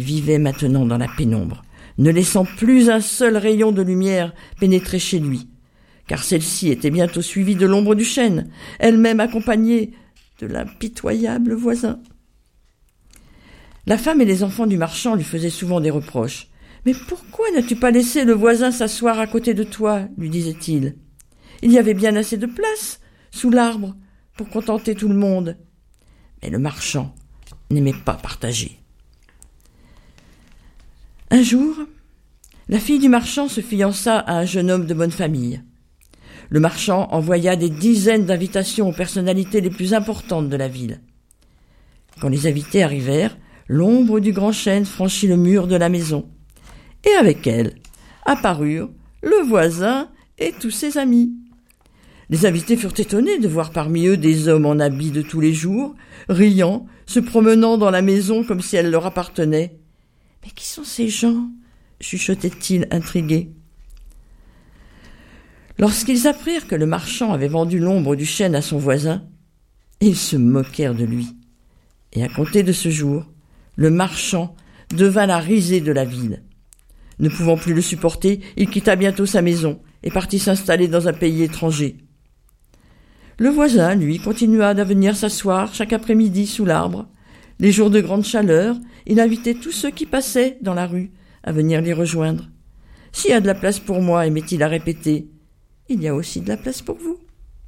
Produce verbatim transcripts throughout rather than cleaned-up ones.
vivait maintenant dans la pénombre, ne laissant plus un seul rayon de lumière pénétrer chez lui, car celle-ci était bientôt suivie de l'ombre du chêne, elle-même accompagnée de l'impitoyable voisin. La femme et les enfants du marchand lui faisaient souvent des reproches. « Mais pourquoi n'as-tu pas laissé le voisin s'asseoir à côté de toi ?» lui disait-il. « Il y avait bien assez de place sous l'arbre pour contenter tout le monde. » Mais le marchand n'aimait pas partager. Un jour, la fille du marchand se fiança à un jeune homme de bonne famille. Le marchand envoya des dizaines d'invitations aux personnalités les plus importantes de la ville. Quand les invités arrivèrent, l'ombre du grand chêne franchit le mur de la maison. Et avec elle apparurent le voisin et tous ses amis. Les invités furent étonnés de voir parmi eux des hommes en habits de tous les jours, riant, se promenant dans la maison comme si elle leur appartenait. « Mais qui sont ces gens ?» chuchotait-il intrigué. Lorsqu'ils apprirent que le marchand avait vendu l'ombre du chêne à son voisin, ils se moquèrent de lui. Et à compter de ce jour, le marchand devint la risée de la ville. Ne pouvant plus le supporter, il quitta bientôt sa maison et partit s'installer dans un pays étranger. Le voisin, lui, continua à venir s'asseoir chaque après-midi sous l'arbre. Les jours de grande chaleur, il invitait tous ceux qui passaient dans la rue à venir l'y rejoindre. « S'il y a de la place pour moi, aimait-il à répéter, il y a aussi de la place pour vous. »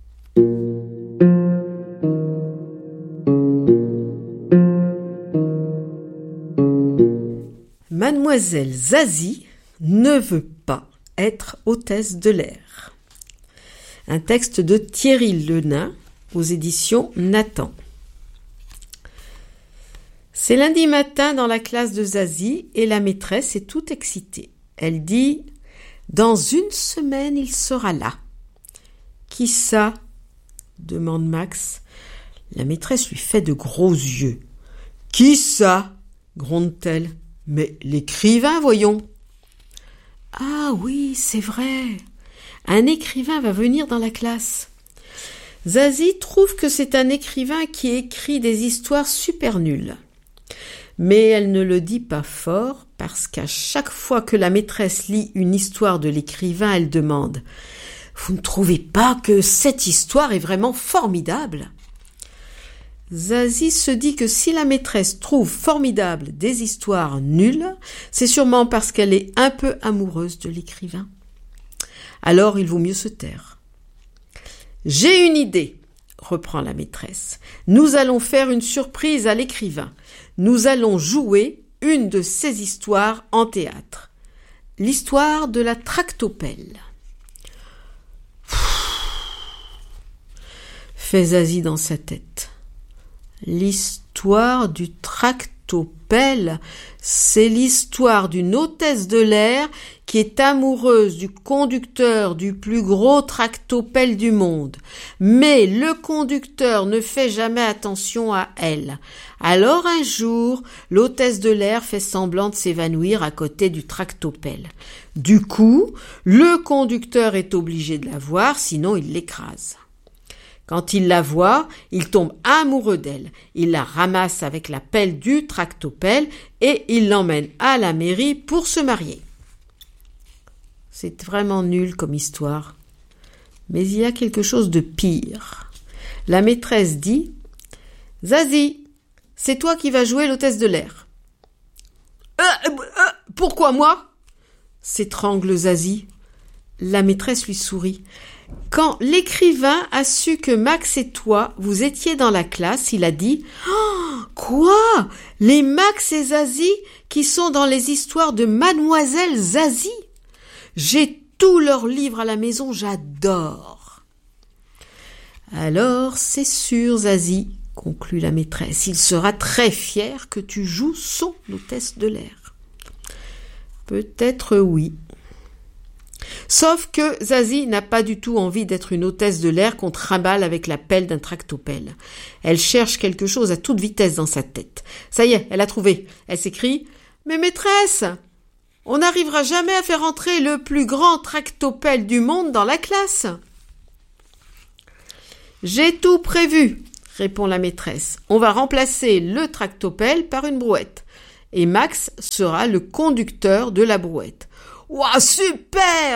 Mademoiselle Zazie ne veut pas être hôtesse de l'air. Un texte de Thierry Lenain aux éditions Nathan. C'est lundi matin dans la classe de Zazie et la maîtresse est toute excitée. Elle dit « Dans une semaine, il sera là. »« Qui ça ?» demande Max. La maîtresse lui fait de gros yeux. « Qui ça ?» gronde-t-elle. « Mais l'écrivain, voyons. »« Ah oui, c'est vrai. Un écrivain va venir dans la classe. » Zazie trouve que c'est un écrivain qui écrit des histoires super nulles. Mais elle ne le dit pas fort parce qu'à chaque fois que la maîtresse lit une histoire de l'écrivain, elle demande « Vous ne trouvez pas que cette histoire est vraiment formidable ?» Zazie se dit que si la maîtresse trouve formidable des histoires nulles, c'est sûrement parce qu'elle est un peu amoureuse de l'écrivain. Alors il vaut mieux se taire. « J'ai une idée !» reprend la maîtresse. « Nous allons faire une surprise à l'écrivain. Nous allons jouer une de ses histoires en théâtre. L'histoire de la tractopelle. » Fait Zazie dans sa tête. L'histoire du tractopelle, c'est l'histoire d'une hôtesse de l'air qui est amoureuse du conducteur du plus gros tractopelle du monde. Mais le conducteur ne fait jamais attention à elle. Alors un jour, l'hôtesse de l'air fait semblant de s'évanouir à côté du tractopelle. Du coup, le conducteur est obligé de la voir, sinon il l'écrase. Quand il la voit, il tombe amoureux d'elle. Il la ramasse avec la pelle du tractopelle et il l'emmène à la mairie pour se marier. C'est vraiment nul comme histoire. Mais il y a quelque chose de pire. La maîtresse dit « Zazie, c'est toi qui vas jouer l'hôtesse de l'air. Euh, » euh, « Pourquoi moi ?» s'étrangle Zazie. La maîtresse lui sourit. Quand l'écrivain a su que Max et toi, vous étiez dans la classe, il a dit oh, « Quoi ? Les Max et Zazie qui sont dans les histoires de Mademoiselle Zazie ? J'ai tous leurs livres à la maison, j'adore. » Alors, c'est sûr, Zazie, conclut la maîtresse, il sera très fier que tu joues son hôtesse de l'air. Peut-être oui. Sauf que Zazie n'a pas du tout envie d'être une hôtesse de l'air qu'on trimballe avec la pelle d'un tractopelle. Elle cherche quelque chose à toute vitesse dans sa tête. Ça y est, elle a trouvé. Elle s'écrie « Mais maîtresse, on n'arrivera jamais à faire entrer le plus grand tractopelle du monde dans la classe. »« J'ai tout prévu, » répond la maîtresse. « On va remplacer le tractopelle par une brouette. et Max sera le conducteur de la brouette. « Ouah, super !»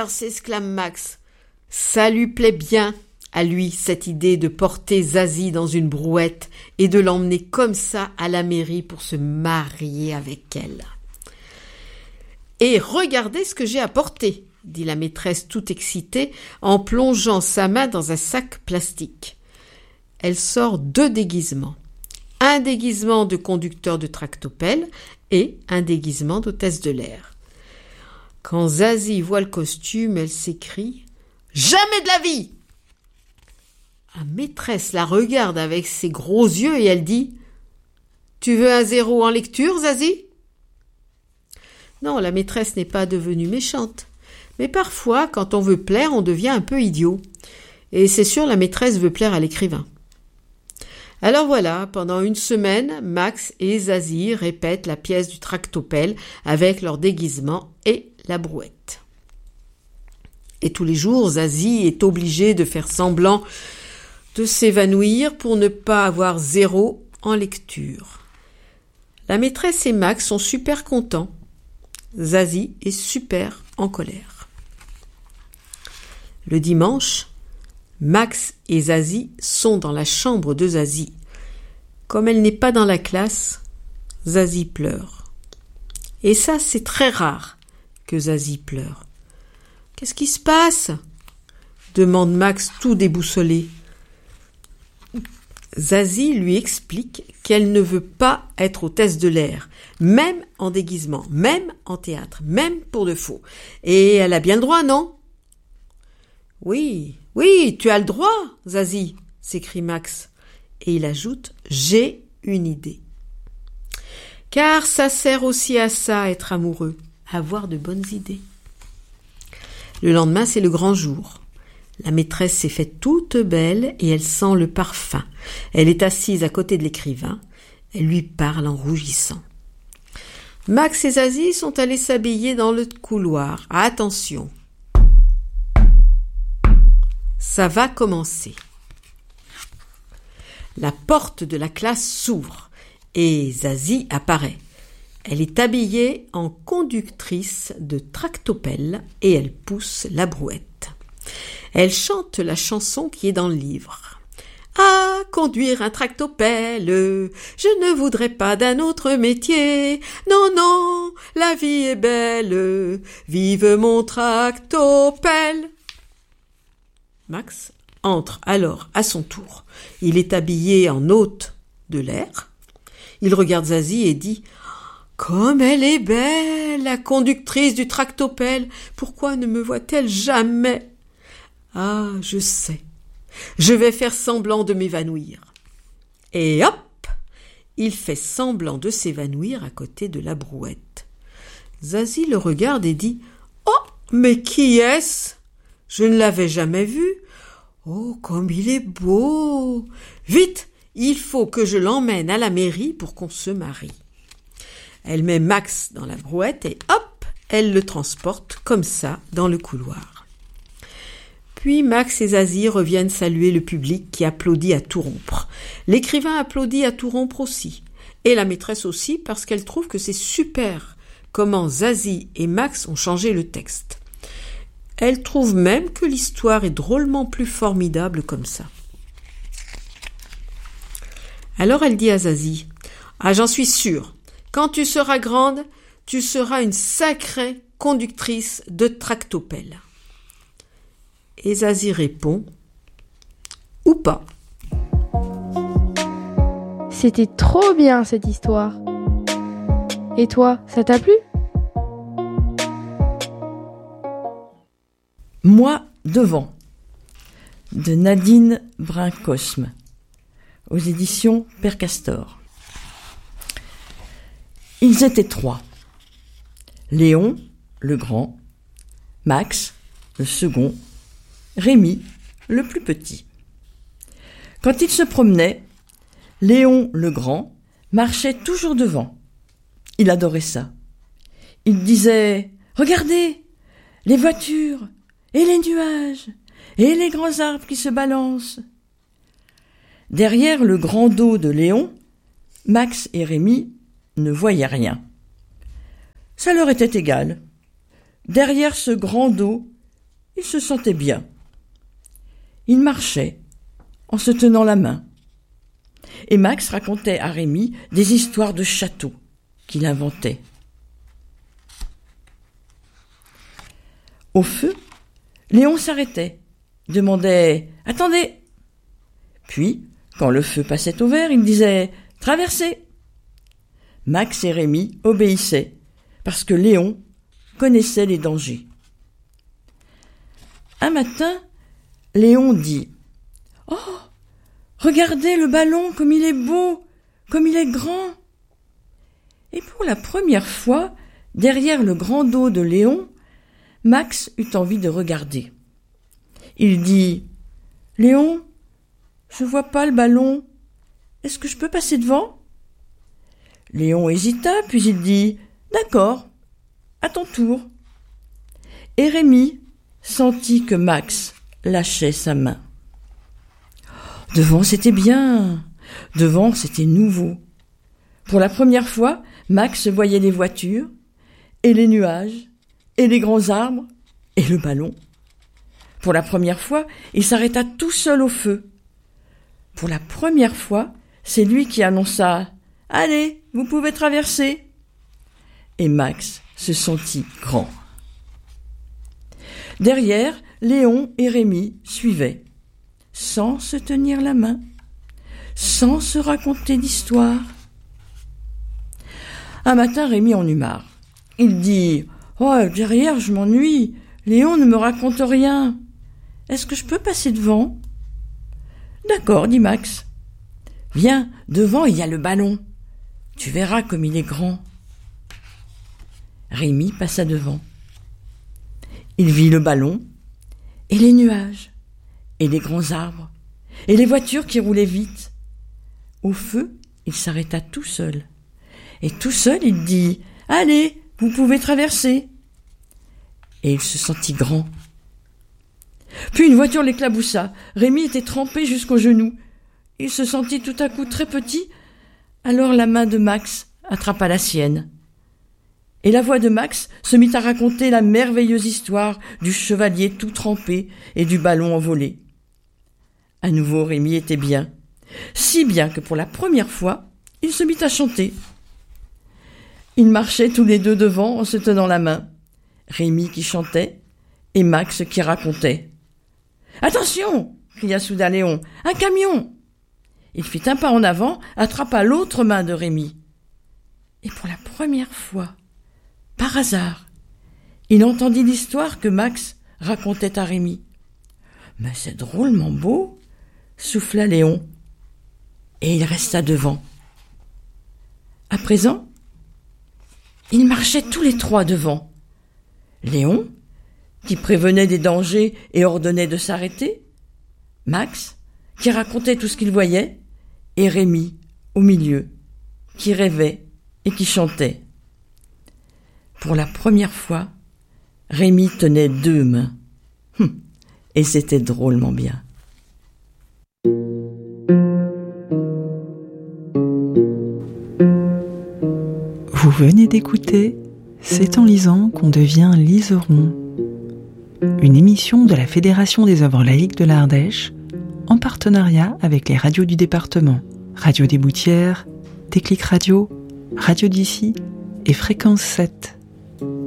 s'exclame Max. Ça lui plaît bien, à lui, cette idée de porter Zazie dans une brouette et de l'emmener comme ça à la mairie pour se marier avec elle. « Et regardez ce que j'ai apporté !» dit la maîtresse tout excitée en plongeant sa main dans un sac plastique. Elle sort deux déguisements. Un déguisement de conducteur de tractopelle et un déguisement d'hôtesse de l'air. Quand Zazie voit le costume, elle s'écrie « Jamais de la vie !» La maîtresse la regarde avec ses gros yeux et elle dit « Tu veux un zéro en lecture, Zazie ?» Non, la maîtresse n'est pas devenue méchante. Mais parfois, quand on veut plaire, on devient un peu idiot. Et c'est sûr, la maîtresse veut plaire à l'écrivain. Alors voilà, pendant une semaine, Max et Zazie répètent la pièce du tractopelle avec leur déguisement et la brouette. Et tous les jours, Zazie est obligée de faire semblant de s'évanouir pour ne pas avoir zéro en lecture. La maîtresse et Max sont super contents. Zazie est super en colère. Le dimanche, Max et Zazie sont dans la chambre de Zazie. Comme elle n'est pas dans la classe, Zazie pleure. Et ça, c'est très rare que Zazie pleure. « Qu'est-ce qui se passe ?» demande Max tout déboussolé. Zazie lui explique qu'elle ne veut pas être hôtesse de l'air, même en déguisement, même en théâtre, même pour de faux. Et elle a bien le droit, non ? « Oui, oui, tu as le droit, Zazie !» s'écrie Max. Et il ajoute « J'ai une idée. » Car ça sert aussi à ça, être amoureux, à avoir de bonnes idées. Le lendemain, c'est le grand jour. La maîtresse s'est faite toute belle et elle sent le parfum. Elle est assise à côté de l'écrivain. Elle lui parle en rougissant. Max et Zazie sont allés s'habiller dans le couloir. Attention, ça va commencer. La porte de la classe s'ouvre et Zazie apparaît. Elle est habillée en conductrice de tractopelle et elle pousse la brouette. Elle chante la chanson qui est dans le livre. « Ah, conduire un tractopelle, je ne voudrais pas d'un autre métier. Non, non, la vie est belle, vive mon tractopelle. » Max entre alors à son tour. Il est habillé en hôte de l'air. Il regarde Zazie et dit « Comme elle est belle, la conductrice du tractopelle, pourquoi ne me voit-elle jamais ? Ah, je sais, je vais faire semblant de m'évanouir. » Et hop, il fait semblant de s'évanouir à côté de la brouette. Zazie le regarde et dit « Oh, mais qui est-ce ? Je ne l'avais jamais vu. Oh, comme il est beau! Vite, il faut que je l'emmène à la mairie pour qu'on se marie. » Elle met Max dans la brouette et hop, elle le transporte comme ça dans le couloir. Puis Max et Zazie reviennent saluer le public qui applaudit à tout rompre. L'écrivain applaudit à tout rompre aussi. Et la maîtresse aussi parce qu'elle trouve que c'est super comment Zazie et Max ont changé le texte. Elle trouve même que l'histoire est drôlement plus formidable comme ça. Alors elle dit à Zazie « Ah, j'en suis sûre, quand tu seras grande, tu seras une sacrée conductrice de tractopelle. » Et Zazie répond « Ou pas. » C'était trop bien cette histoire. Et toi, ça t'a plu ? Moi devant, de Nadine Brincosme, aux éditions Père Castor. Ils étaient trois. Léon, le grand, Max, le second, Rémi, le plus petit. Quand ils se promenaient, Léon, le grand, marchait toujours devant. Il adorait ça. Il disait « Regardez, les voitures !» et les nuages, et les grands arbres qui se balancent. Derrière le grand dos de Léon, Max et Rémi ne voyaient rien. ça leur était égal. Derrière ce grand dos, ils se sentaient bien. Ils marchaient en se tenant la main. Et Max racontait à Rémi des histoires de châteaux qu'il inventait. Au feu, Léon s'arrêtait, demandait « Attendez !» Puis, quand le feu passait au vert, il disait « Traversez !» Max et Rémi obéissaient, parce que Léon connaissait les dangers. Un matin, Léon dit « Oh, regardez le ballon comme il est beau, comme il est grand !» Et pour la première fois, derrière le grand dos de Léon, Max eut envie de regarder. Il dit « Léon, je vois pas le ballon. Est-ce que je peux passer devant ?» Léon hésita, puis il dit « D'accord, à ton tour. » Et Rémi sentit que Max lâchait sa main. Devant, c'était bien. Devant, c'était nouveau. Pour la première fois, Max voyait les voitures, et les nuages, et les grands arbres, et le ballon. Pour la première fois, il s'arrêta tout seul au feu. Pour la première fois, c'est lui qui annonça « Allez, vous pouvez traverser !» Et Max se sentit grand. Derrière, Léon et Rémi suivaient, sans se tenir la main, sans se raconter d'histoire. Un matin, Rémi en eut marre. Il dit « Oh, derrière, je m'ennuie. Léon ne me raconte rien. Est-ce que je peux passer devant ?» « D'accord, dit Max. Viens, devant, il y a le ballon. Tu verras comme il est grand. » Rémi passa devant. Il vit le ballon, et les nuages, et les grands arbres, et les voitures qui roulaient vite. Au feu, il s'arrêta tout seul. Et tout seul, il dit « Allez, vous pouvez traverser !» Et il se sentit grand. Puis une voiture l'éclaboussa. Rémi était trempé jusqu'aux genoux. Il se sentit tout à coup très petit. Alors la main de Max attrapa la sienne. Et la voix de Max se mit à raconter la merveilleuse histoire du chevalier tout trempé et du ballon envolé. À nouveau, Rémi était bien. Si bien que pour la première fois, il se mit à chanter. Ils marchaient tous les deux devant en se tenant la main. Rémi qui chantait et Max qui racontait. « Attention !» cria soudain Léon. « Un camion !» Il fit un pas en avant, attrapa l'autre main de Rémi. Et pour la première fois, par hasard, il entendit l'histoire que Max racontait à Rémi. « Mais c'est drôlement beau !» souffla Léon. Et il resta devant. À présent, ils marchaient tous les trois devant. Léon, qui prévenait des dangers et ordonnait de s'arrêter, Max, qui racontait tout ce qu'il voyait, et Rémi, au milieu, qui rêvait et qui chantait. Pour la première fois, Rémi tenait deux mains. Hum, et c'était drôlement bien. Vous venez d'écouter C'est en lisant qu'on devient liseron, une émission de la Fédération des œuvres laïques de l'Ardèche, en partenariat avec les radios du département, Radio des Boutières, Déclic Radio, Radio d'ici et Fréquence sept.